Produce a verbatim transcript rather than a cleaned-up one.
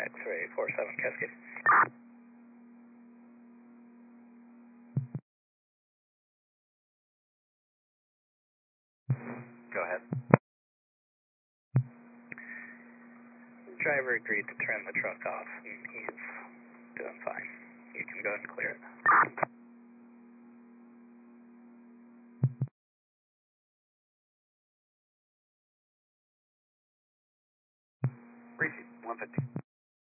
X-ray four seven Cascade. Go ahead. The driver agreed to turn the truck off, and he's doing fine. You can go ahead and clear it. Receipt one fifty.